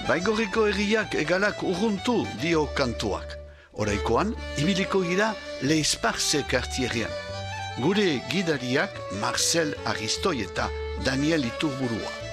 Baigorriko herriak egalak urruntu dio kantuak. Oraikoan, ibiliko gira Leisparze kartierrean. Gure gidariak Marcel Aristoi eta Daniel Iturburua.